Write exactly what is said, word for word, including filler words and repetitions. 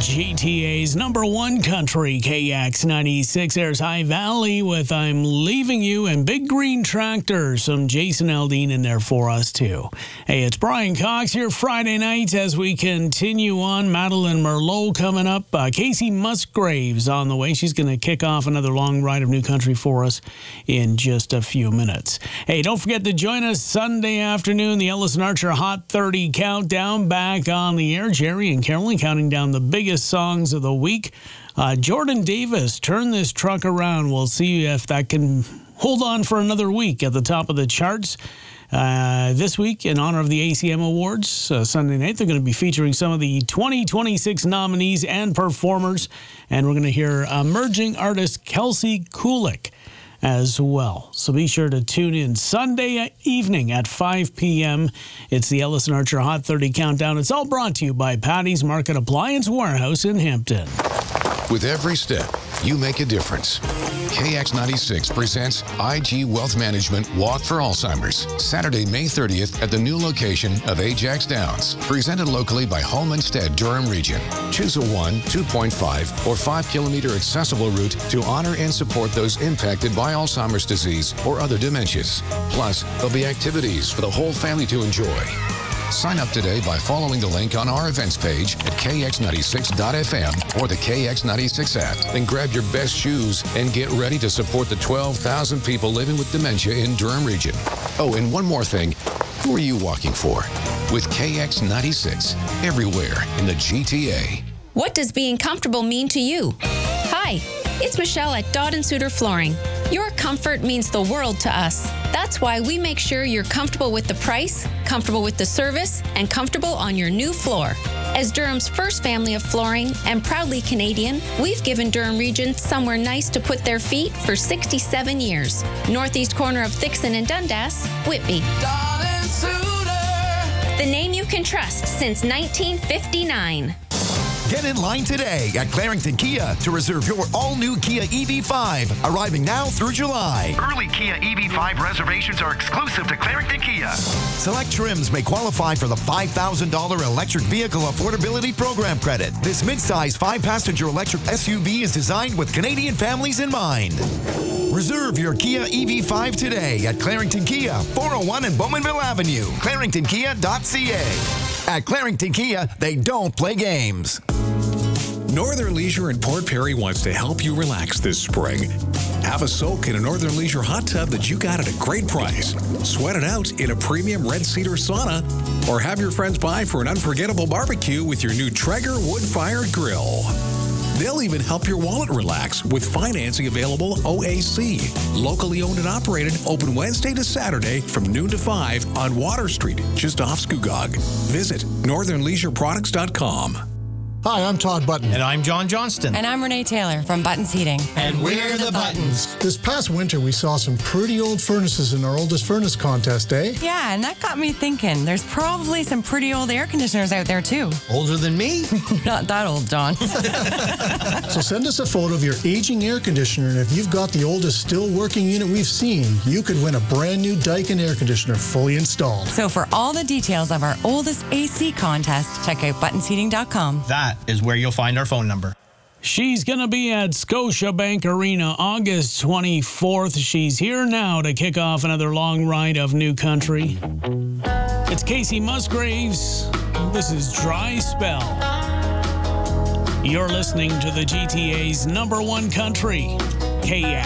G T A's number one country, K X ninety-six. There's High Valley with I'm Leaving You, and Big Green Tractor. Some Jason Aldean in there for us, too. Hey, it's Brian Cox here Friday night as we continue on. Madeline Merlot coming up. Uh, Casey Musgraves on the way. She's going to kick off another long ride of new country for us in just a few minutes. Hey, don't forget to join us Sunday afternoon. The Ellis and Archer Hot thirty Countdown back on the air. Jerry and Carolyn counting down the biggest songs of the week. Uh, Jordan Davis, Turn This Truck Around. We'll see if that can hold on for another week at the top of the charts. Uh, this week, in honor of the A C M Awards, uh, Sunday night, they're going to be featuring some of the twenty twenty-six nominees and performers. And we're going to hear emerging artist Kelsey Kulik as well. So be sure to tune in Sunday evening at five p.m. It's the Ellis and Archer Hot thirty Countdown. It's all brought to you by Patty's Market Appliance Warehouse in Hampton. With every step, you make a difference. K X ninety-six presents I G Wealth Management Walk for Alzheimer's, Saturday, May thirtieth at the new location of Ajax Downs. Presented locally by Home Instead Durham Region. Choose a one, two point five, or five kilometer accessible route to honor and support those impacted by Alzheimer's disease or other dementias. Plus, there'll be activities for the whole family to enjoy. Sign up today by following the link on our events page at K X ninety-six dot F M or the K X ninety-six app. Then grab your best shoes and get ready to support the twelve thousand people living with dementia in Durham Region. Oh, and one more thing. Who are you walking for? With K X ninety-six, everywhere in the G T A. What does being comfortable mean to you? Hi, it's Michelle at Dodd and Suter Flooring. Your comfort means the world to us. That's why we make sure you're comfortable with the price, comfortable with the service, and comfortable on your new floor. As Durham's first family of flooring and proudly Canadian, we've given Durham Region somewhere nice to put their feet for sixty-seven years. Northeast corner of Thixon and Dundas, Whitby. Dodd and Suter. The name you can trust since nineteen fifty-nine. Get in line today at Clarington Kia to reserve your all-new Kia E V five, arriving now through July. Early Kia E V five reservations are exclusive to Clarington Kia. Select trims may qualify for the five thousand dollars Electric Vehicle Affordability Program credit. This mid-size five-passenger electric S U V is designed with Canadian families in mind. Reserve your Kia E V five today at Clarington Kia, four oh one and Bowmanville Avenue, clarington kia dot c a. At Clarington Kia, they don't play games. Northern Leisure in Port Perry wants to help you relax this spring. Have a soak in a Northern Leisure hot tub that you got at a great price. Sweat it out in a premium red cedar sauna. Or have your friends by for an unforgettable barbecue with your new Traeger wood-fired grill. They'll even help your wallet relax with financing available O A C. Locally owned and operated, open Wednesday to Saturday from noon to five on Water Street, just off Scugog. Visit northern leisure products dot com. Hi, I'm Todd Button. And I'm John Johnston. And I'm Renee Taylor from Buttons Heating. And we're the Buttons. This past winter, we saw some pretty old furnaces in our oldest furnace contest, eh? Yeah, and that got me thinking. There's probably some pretty old air conditioners out there, too. Older than me? Not that old, John. So send us a photo of your aging air conditioner, and if you've got the oldest still working unit we've seen, you could win a brand new Daikin air conditioner fully installed. So for all the details of our oldest A C contest, check out buttons heating dot com. That is where you'll find our phone number. She's going to be at Scotiabank Arena August twenty-fourth. She's here now to kick off another long ride of new country. It's Casey Musgraves. This is Dry Spell. You're listening to the G T A's number one country, K X.